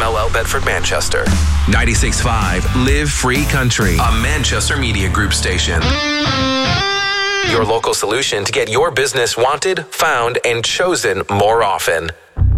MLL Bedford Manchester. 96.5 Live Free Country, A Manchester Media Group station. Your local solution to get your business wanted, found, and chosen more often.